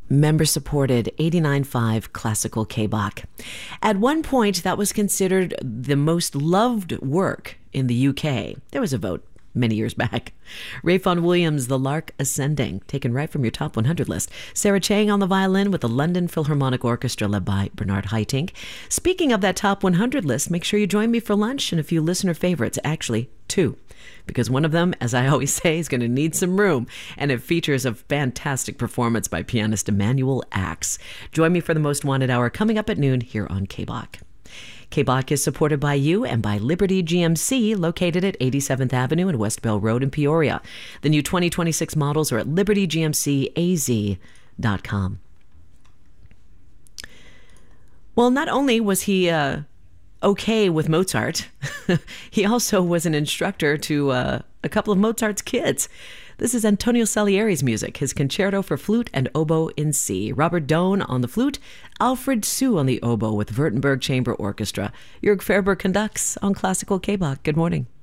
member-supported 89.5 classical K-Bach. At one point, that was considered the most loved work in the UK. There was a vote many years back. Ray Vaughan Williams, The Lark Ascending, taken right from your top 100 list. Sarah Chang on the violin with the London Philharmonic Orchestra led by Bernard Haitink. Speaking of that top 100 list, make sure you join me for lunch and a few listener favorites, actually 2. Because one of them, as I always say, is going to need some room, and it features a fantastic performance by pianist Emanuel Axe. Join me for the Most Wanted Hour coming up at noon here on K-Bach. K-Bach is supported by you and by Liberty GMC, located at 87th Avenue and West Bell Road in Peoria. The new 2026 models are at libertygmcaz.com. Well, not only was he okay with Mozart, he also was an instructor to a couple of Mozart's kids. This is Antonio Salieri's music, his concerto for flute and oboe in C. Robert Doan on the flute, Alfred Sue on the oboe with Württemberg Chamber Orchestra. Jörg Ferber conducts on Classical K-Bach. Good morning.